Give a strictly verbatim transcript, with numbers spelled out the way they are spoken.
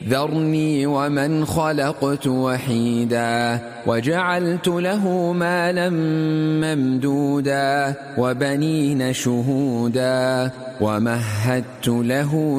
ذرني ومن خلقت وحيدا وجعلت له مالا ممدودا وبنين شهودا ومهدت له